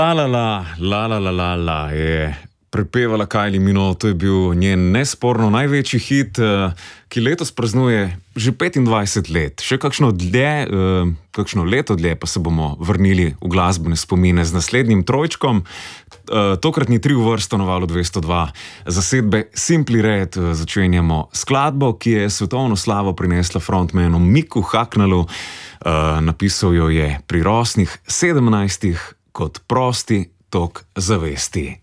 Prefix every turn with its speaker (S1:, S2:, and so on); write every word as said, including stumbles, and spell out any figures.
S1: La la la, la la la la la je prepevala Kylie Minogue. To je bil njen nesporno največji hit, ki letos praznuje že petindvajset let. Še kakšno dlje, kakšno leto dlje pa se bomo vrnili v glasbene spomine z naslednjim trojčkom. Tokratni tri v vrsto na Valu dvesto dva zasedbe Simply Red začenjamo skladbo, ki je svetovno slavo prinesla frontmanu Miku Hucknallu. Napisal jo je pri rosnih sedemnajstih kot prosti tok zavesti.